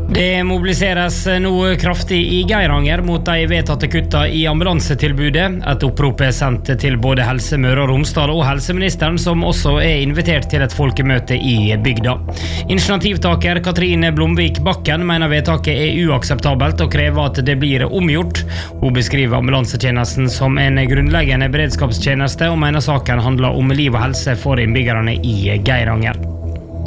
Det mobiliseres nå kraftig I Geiranger mot de vedtatte kutta I ambulansetilbudet. Et opprop sendt til både Helse Møre og Romsdal og helseministeren, som også invitert til et folkemøte I bygda. Initiativtaker Katrine Blomvik Bakken mener vedtaket uakseptabelt og krever at det blir omgjort. Hun beskriver ambulansetjenesten som en grunnleggende beredskapstjeneste og mener saken handler om liv og helse for innbyggerne I Geiranger.